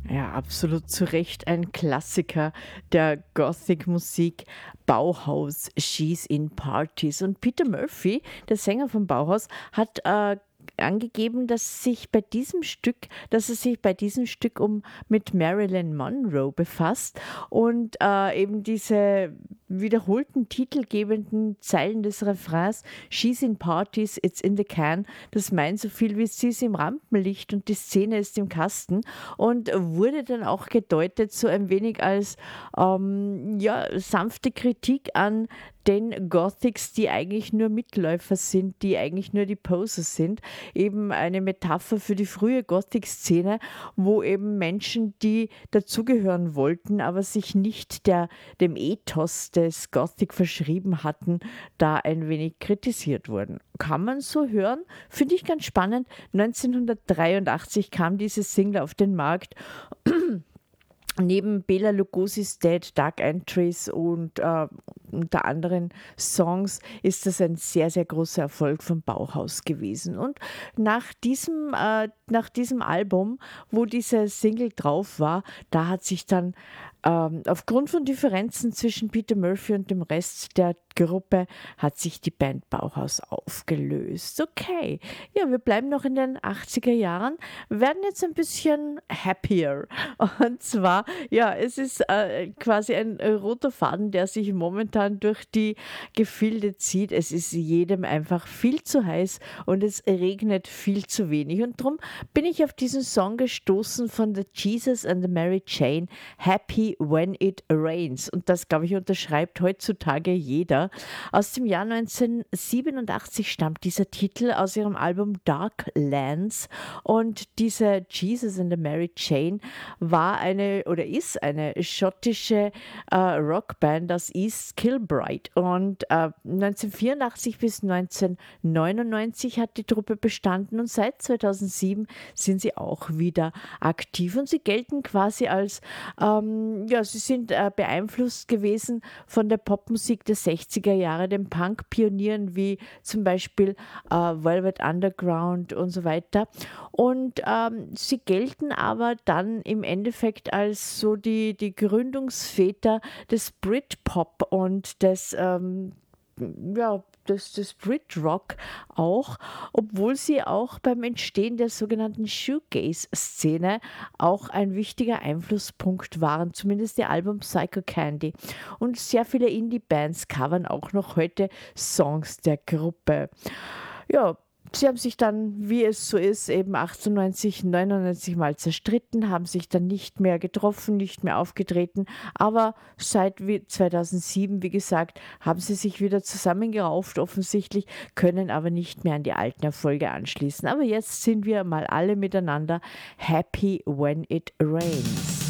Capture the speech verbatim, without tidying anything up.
Ja, absolut zu Recht ein Klassiker der Gothic-Musik, Bauhaus, She's in Parties. Und Peter Murphy, der Sänger von Bauhaus, hat äh, angegeben, dass sich bei diesem Stück, dass es sich bei diesem Stück um mit Marilyn Monroe befasst und äh, eben diese wiederholten titelgebenden Zeilen des Refrains She's in Parties, it's in the can, das meint so viel wie sie ist im Rampenlicht und die Szene ist im Kasten und wurde dann auch gedeutet so ein wenig als ähm, ja, sanfte Kritik an den Gothics, die eigentlich nur Mitläufer sind, die eigentlich nur die Poser sind. Eben eine Metapher für die frühe Gothic-Szene, wo eben Menschen, die dazugehören wollten, aber sich nicht der, dem Ethos des Gothic verschrieben hatten, da ein wenig kritisiert wurden. Kann man so hören? Finde ich ganz spannend. neunzehnhundertdreiundachtzig kam diese Single auf den Markt. Neben Bela Lugosi's Dead, Dark Entries und äh, unter anderen Songs ist das ein sehr, sehr großer Erfolg von Bauhaus gewesen. Und nach diesem, äh, nach diesem Album, wo diese Single drauf war, da hat sich dann ähm, aufgrund von Differenzen zwischen Peter Murphy und dem Rest der Gruppe hat sich die Band Bauhaus aufgelöst. Okay, ja, wir bleiben noch in den achtziger Jahren, werden jetzt ein bisschen happier. Und zwar, ja, es ist äh, quasi ein äh, roter Faden, der sich momentan durch die Gefilde zieht. Es ist jedem einfach viel zu heiß und es regnet viel zu wenig. Und darum bin ich auf diesen Song gestoßen von The Jesus and the Mary Chain, Happy When It Rains. Und das, glaube ich, unterschreibt heutzutage jeder. Aus dem Jahr neunzehnhundertsiebenundachtzig stammt dieser Titel aus ihrem Album Dark Lands. Und diese Jesus and the Mary Chain war eine oder ist eine schottische äh, Rockband aus East Kilbride. Und äh, neunzehnhundertvierundachtzig bis neunzehnhundertneunundneunzig hat die Truppe bestanden und seit zweitausendsieben sind sie auch wieder aktiv. Und sie gelten quasi als, ähm, ja, sie sind äh, beeinflusst gewesen von der Popmusik der sechziger Jahre, den Punk-Pionieren wie zum Beispiel äh, Velvet Underground und so weiter. Und ähm, sie gelten aber dann im Endeffekt als so die, die Gründungsväter des Britpop und des, ähm, ja, des, des Brit-Rock auch, obwohl sie auch beim Entstehen der sogenannten Shoegaze-Szene auch ein wichtiger Einflusspunkt waren, zumindest ihr Album Psycho Candy. Und sehr viele Indie-Bands covern auch noch heute Songs der Gruppe. Ja, sie haben sich dann, wie es so ist, eben achtundneunzig, neunundneunzig mal zerstritten, haben sich dann nicht mehr getroffen, nicht mehr aufgetreten, aber seit zweitausendsieben, wie gesagt, haben sie sich wieder zusammengerauft offensichtlich, können aber nicht mehr an die alten Erfolge anschließen. Aber jetzt sind wir mal alle miteinander happy when it rains.